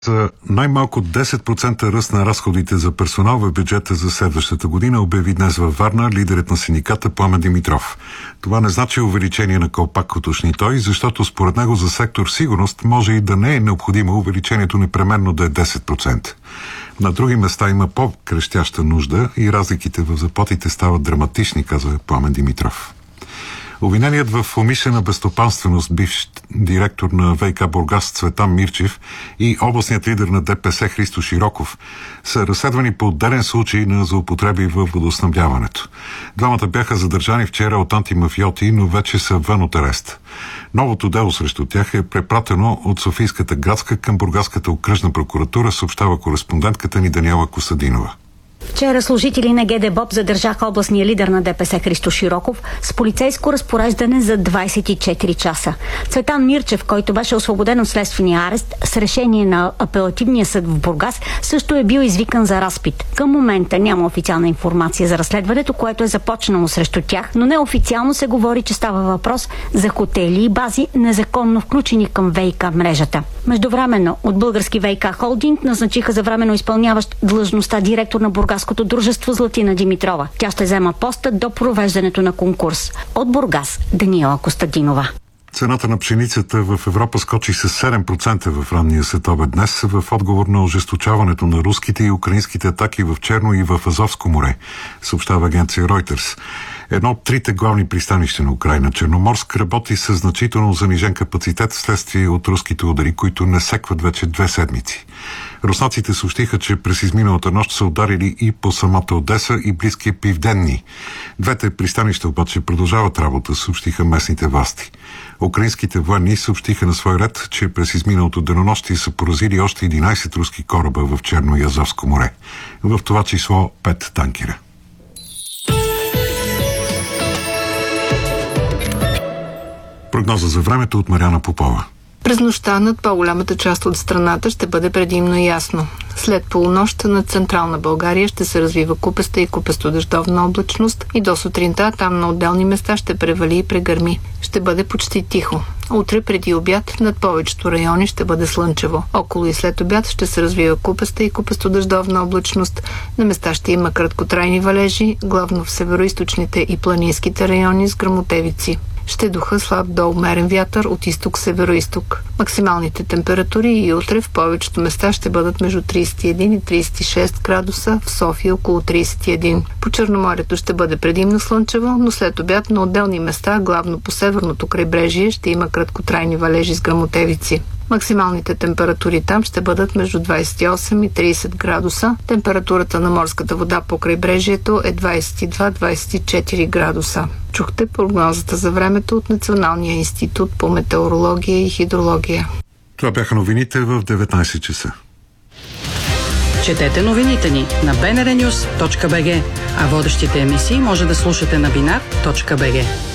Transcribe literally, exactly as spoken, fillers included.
За най-малко десет процента ръст на разходите за персонал в бюджета за следващата година обяви днес във Варна лидерът на синдиката Пламен Димитров. Това не значи увеличение на калпак, уточни той, защото според него за сектор сигурност може и да не е необходимо увеличението непременно да е десет процента. На други места има по-крещяща нужда и разликите в заплатите стават драматични, казва Пламен Димитров. Обвиненият в умишлена безстопанственост бивш директор на ВиК Бургас Цветан Мирчев и областният лидер на ДПС Христо Широков са разследвани по отделен случай на злоупотреби в водоснабдяването. Двамата бяха задържани вчера от антимафиоти, но вече са вън от арест. Новото дело срещу тях е препратено от Софийската градска към Бургаската окръжна прокуратура, съобщава кореспондентката ни Даниела Костадинова. Вчера служители на ГДБОП задържаха областния лидер на ДПС Христо Широков с полицейско разпореждане за двадесет и четири часа. Цветан Мирчев, който беше освободен от следствения арест с решение на апелативния съд в Бургас, също е бил извикан за разпит. Към момента няма официална информация за разследването, което е започнало срещу тях, но неофициално се говори, че става въпрос за хотели и бази, незаконно включени към ВиК мрежата. Междувременно от Български ВиК холдинг назначиха за временно изпълняващ длъжността директор на Бургаското дружество Златина Димитрова. Тя ще взема поста до провеждането на конкурс. От Бургас, Даниела Костадинова. Цената на пшеницата в Европа скочи с седем процента в ранния следобед днес в отговор на ожесточаването на руските и украинските атаки в Черно и в Азовско море, съобщава агенция Reuters. Едно от трите главни пристанища на Украйна, Черноморск, работи с значително занижен капацитет вследствие от руските удари, които не секват вече две седмици. Руснаците съобщиха, че през изминалата нощ са ударили и по самата Одеса и близкия Пивденни. Двете пристанища обаче продължават работа, съобщиха местните власти. Украинските военни съобщиха на свой ред, че през изминалото денонощие са поразили още единадесет руски кораба в Черно и Азовско море. В това число пет танкера. Прогноза за времето от Марияна Попова. През нощта над по-голямата част от страната ще бъде предимно ясно. След полунощ над централна България ще се развива купеста и купесто-дъждовна облачност и до сутринта там на отделни места ще превали и прегърми. Ще бъде почти тихо. Утре преди обяд над повечето райони ще бъде слънчево. Около и след обяд ще се развива купеста и купесто-дъждовна облачност. На места ще има краткотрайни валежи, главно в североизточните и планинските райони с гръмотевици. Ще духа слаб до умерен вятър от изток-североизток. Максималните температури и утре в повечето места ще бъдат между тридесет и един и тридесет и шест градуса, в София около тридесет и един. По Черноморието ще бъде предимно слънчево, но след обяд на отделни места, главно по северното крайбрежие, ще има краткотрайни валежи с гръмотевици. Максималните температури там ще бъдат между двадесет и осем и тридесет градуса. Температурата на морската вода по крайбрежието е двадесет и два до двадесет и четири градуса. Чухте прогнозата за времето от Националния институт по метеорология и хидрология. Това бяха новините в деветнадесет часа. Четете новините ни на би ен ар нюс точка би джи, а водещите емисии може да слушате на бинар точка би джи.